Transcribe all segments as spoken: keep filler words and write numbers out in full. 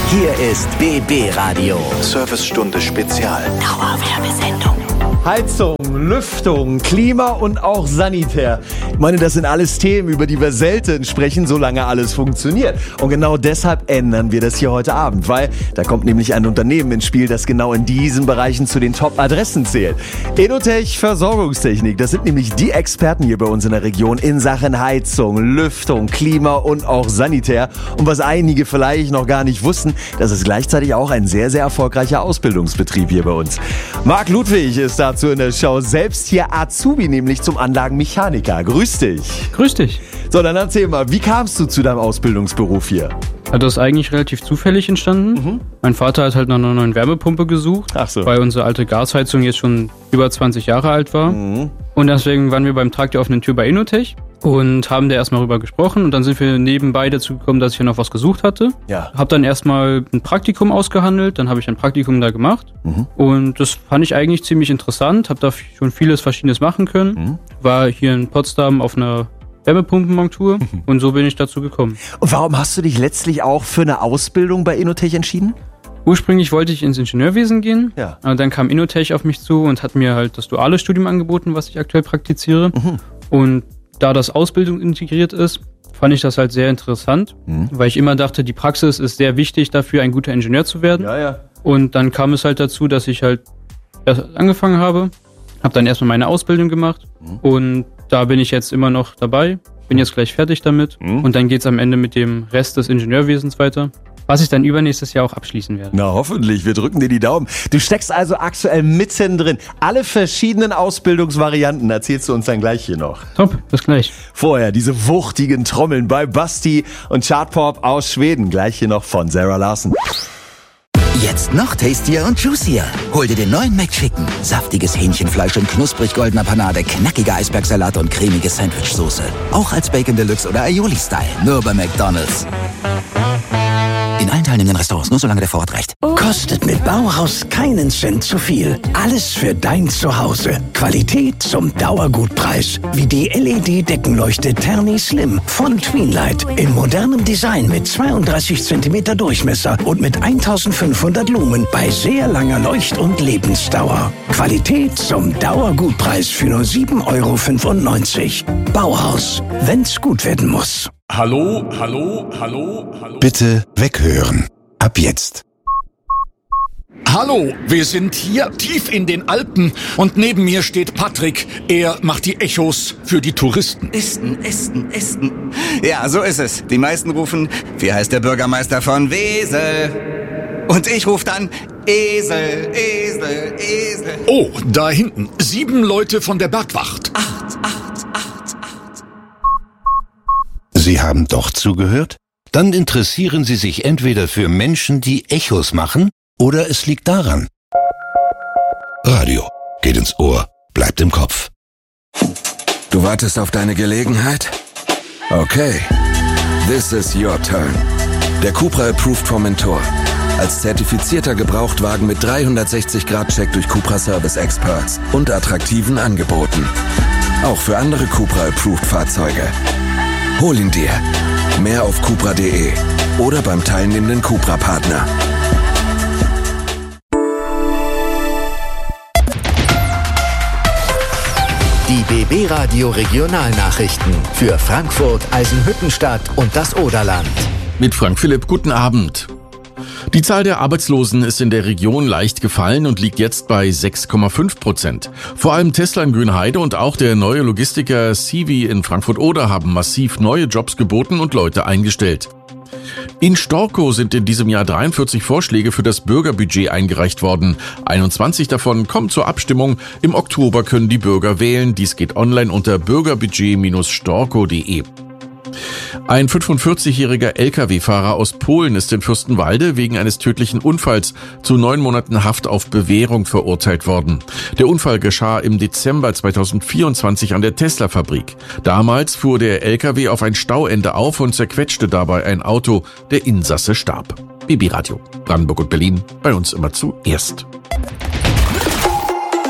Hier ist B B Radio. Servicestunde Spezial. Dauerwerbesendung. Heizung, Lüftung, Klima und auch Sanitär. Ich meine, das sind alles Themen, über die wir selten sprechen, solange alles funktioniert. Und genau deshalb ändern wir das hier heute Abend, weil da kommt nämlich ein Unternehmen ins Spiel, das genau in diesen Bereichen zu den Top-Adressen zählt. Enotech Versorgungstechnik, das sind nämlich die Experten hier bei uns in der Region in Sachen Heizung, Lüftung, Klima und auch Sanitär. Und was einige vielleicht noch gar nicht wussten, das ist gleichzeitig auch ein sehr, sehr erfolgreicher Ausbildungsbetrieb hier bei uns. Marc Ludwig ist dazu in der Show, selbst hier Azubi, nämlich zum Anlagenmechaniker. Grüß dich. Grüß dich. So, dann erzähl mal, wie kamst du zu deinem Ausbildungsberuf hier? Ja, das ist eigentlich relativ zufällig entstanden. Mhm. Mein Vater hat halt nach einer neuen Wärmepumpe gesucht, Ach so. weil unsere alte Gasheizung jetzt schon über zwanzig Jahre alt war. Mhm. Und deswegen waren wir beim Tag der offenen Tür bei Enotech und haben da erstmal rüber gesprochen. Und dann sind wir nebenbei dazu gekommen, dass ich ja noch was gesucht hatte. Ja. Hab dann erstmal ein Praktikum ausgehandelt, dann habe ich ein Praktikum da gemacht. Mhm. Und das fand ich eigentlich ziemlich interessant, habe da schon vieles Verschiedenes machen können. Mhm. War hier in Potsdam auf einer Wärmepumpenmontur mhm. und so bin ich dazu gekommen. Und warum hast du dich letztlich auch für eine Ausbildung bei Enotech entschieden? Ursprünglich wollte ich ins Ingenieurwesen gehen, ja. aber dann kam Enotech auf mich zu und hat mir halt das duale Studium angeboten, was ich aktuell praktiziere. Mhm. Und da das Ausbildung integriert ist, fand ich das halt sehr interessant, mhm. weil ich immer dachte, die Praxis ist sehr wichtig dafür, ein guter Ingenieur zu werden. Ja, ja. Und dann kam es halt dazu, dass ich halt erst angefangen habe, habe dann erstmal meine Ausbildung gemacht mhm. und da bin ich jetzt immer noch dabei, bin jetzt gleich fertig damit mhm. und dann geht's am Ende mit dem Rest des Ingenieurwesens weiter, was ich dann übernächstes Jahr auch abschließen werde. Na hoffentlich, wir drücken dir die Daumen. Du steckst also aktuell mittendrin. Alle verschiedenen Ausbildungsvarianten erzählst du uns dann gleich hier noch. Top, bis gleich. Vorher diese wuchtigen Trommeln bei Basti und Chartpop aus Schweden. Gleich hier noch von Sarah Larsen. Jetzt noch tastier und juicier. Hol dir den neuen McChicken. Saftiges Hähnchenfleisch in knusprig goldener Panade, knackige Eisbergsalat und cremige Sandwichsoße. Auch als Bacon Deluxe oder Aioli-Style. Nur bei McDonald's. In allen teilnehmenden Restaurants, nur solange der Vorrat reicht. Kostet mit Bauhaus keinen Cent zu viel. Alles für dein Zuhause. Qualität zum Dauergutpreis. Wie die L E D-Deckenleuchte Terni Slim von Tweenlight. In modernem Design mit zweiunddreißig Zentimeter Durchmesser und mit eintausendfünfhundert Lumen bei sehr langer Leucht- und Lebensdauer. Qualität zum Dauergutpreis für nur sieben Euro fünfundneunzig. Bauhaus, wenn's gut werden muss. Hallo, hallo, hallo, hallo. Bitte weghören. Ab jetzt. Hallo, wir sind hier tief in den Alpen und neben mir steht Patrick. Er macht die Echos für die Touristen. Esten, Esten, Esten. Ja, so ist es. Die meisten rufen, wie heißt der Bürgermeister von Wesel? Und ich rufe dann, Esel, Esel, Esel. Oh, da hinten. Sieben Leute von der Bergwacht. Acht, acht, acht, acht. Sie haben doch zugehört? Dann interessieren Sie sich entweder für Menschen, die Echos machen, oder es liegt daran. Radio geht ins Ohr, bleibt im Kopf. Du wartest auf deine Gelegenheit? Okay. This is your turn. Der Cupra Approved vom Mentor. Als zertifizierter Gebrauchtwagen mit dreihundertsechzig Grad Check durch Cupra Service Experts und attraktiven Angeboten. Auch für andere Cupra Approved Fahrzeuge. Hol ihn dir. Mehr auf cupra punkt de oder beim teilnehmenden Cupra-Partner. Die B B Radio Regionalnachrichten für Frankfurt, Eisenhüttenstadt und das Oderland. Mit Frank Philipp, guten Abend. Die Zahl der Arbeitslosen ist in der Region leicht gefallen und liegt jetzt bei sechs Komma fünf Prozent. Vor allem Tesla in Grünheide und auch der neue Logistiker C V in Frankfurt-Oder haben massiv neue Jobs geboten und Leute eingestellt. In Storkow sind in diesem Jahr dreiundvierzig Vorschläge für das Bürgerbudget eingereicht worden. einundzwanzig davon kommen zur Abstimmung. Im Oktober können die Bürger wählen. Dies geht online unter bürgerbudget Bindestrich storkow punkt de. Ein fünfundvierzigjähriger L K W-Fahrer aus Polen ist in Fürstenwalde wegen eines tödlichen Unfalls zu neun Monaten Haft auf Bewährung verurteilt worden. Der Unfall geschah im Dezember zweitausendvierundzwanzig an der Tesla-Fabrik. Damals fuhr der L K W auf ein Stauende auf und zerquetschte dabei ein Auto. Der Insasse starb. B B Radio, Brandenburg und Berlin, bei uns immer zuerst.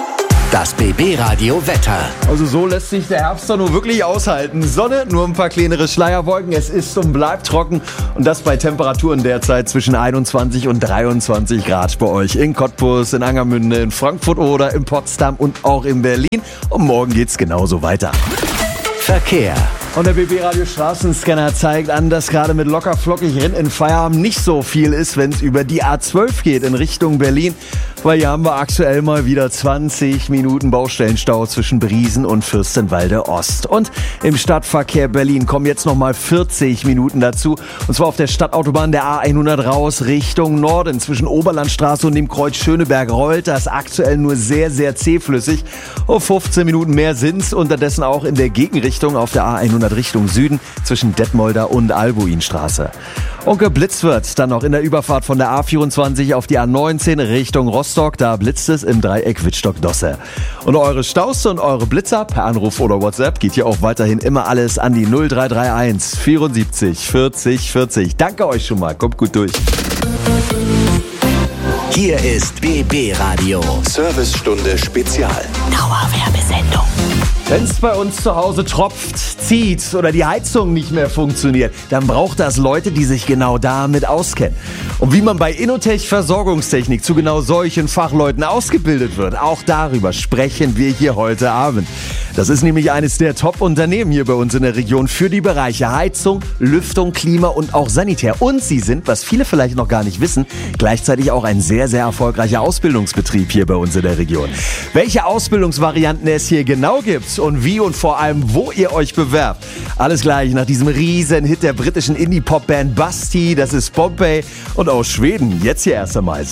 Das B B-Radio Wetter. Also so lässt sich der Herbst doch nur wirklich aushalten. Sonne, nur ein paar kleinere Schleierwolken. Es ist und bleibt trocken. Und das bei Temperaturen derzeit zwischen einundzwanzig und dreiundzwanzig Grad bei euch. In Cottbus, in Angermünde, in Frankfurt oder in Potsdam und auch in Berlin. Und morgen geht's genauso weiter. Verkehr. Und der B B-Radio Straßenscanner zeigt an, dass gerade mit locker flockig Rennen in Feierabend nicht so viel ist, wenn es über die A zwölf geht in Richtung Berlin. Weil hier haben wir aktuell mal wieder zwanzig Minuten Baustellenstau zwischen Briesen und Fürstenwalde Ost. Und im Stadtverkehr Berlin kommen jetzt nochmal vierzig Minuten dazu. Und zwar auf der Stadtautobahn der A hundert raus Richtung Norden. Zwischen Oberlandstraße und dem Kreuz Schöneberg rollt das aktuell nur sehr, sehr zähflüssig. Auf fünfzehn Minuten mehr sind's. Unterdessen auch in der Gegenrichtung auf der A hundert Richtung Süden zwischen Detmolder und Albuinstraße. Und geblitzt wird dann noch in der Überfahrt von der A vierundzwanzig auf die A neunzehn Richtung Rostock. Da blitzt es im Dreieck Wittstock-Dosse. Und eure Staus und eure Blitzer per Anruf oder WhatsApp geht hier auch weiterhin immer alles an die null drei drei eins vierundsiebzig vierzig vierzig. Danke euch schon mal. Kommt gut durch. Hier ist B B-Radio. Servicestunde Spezial. Dauerwerbesendung. Wenn es bei uns zu Hause tropft, zieht oder die Heizung nicht mehr funktioniert, dann braucht das Leute, die sich genau damit auskennen. Und wie man bei Innotech Versorgungstechnik zu genau solchen Fachleuten ausgebildet wird, auch darüber sprechen wir hier heute Abend. Das ist nämlich eines der Top-Unternehmen hier bei uns in der Region für die Bereiche Heizung, Lüftung, Klima und auch Sanitär. Und sie sind, was viele vielleicht noch gar nicht wissen, gleichzeitig auch ein sehr, sehr erfolgreicher Ausbildungsbetrieb hier bei uns in der Region. Welche Ausbildungsvarianten es hier genau gibt und wie und vor allem, wo ihr euch bewerbt. Alles gleich nach diesem riesen Hit der britischen Indie-Pop-Band Basti, das ist Bombay und aus Schweden. Jetzt hier erst einmal